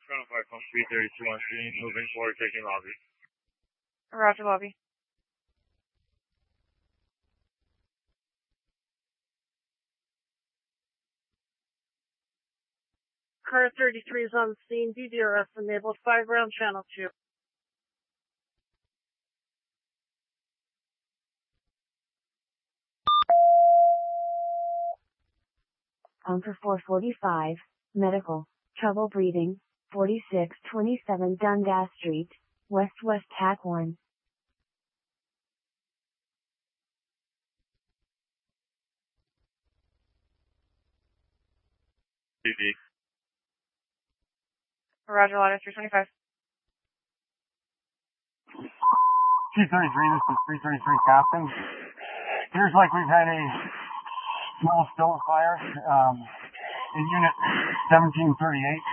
Front 5.332 on screen, moving forward, taking lobby. Roger, lobby. Car 33 is on the scene. DDRS enabled 5-round channel 2. Counter 445, medical, trouble breathing, 4627 Dundas Street, West TAC 1. TV. Roger, ladder 325. T-33, this is 333 Captain. Appears like we've had a small still fire in unit 1738.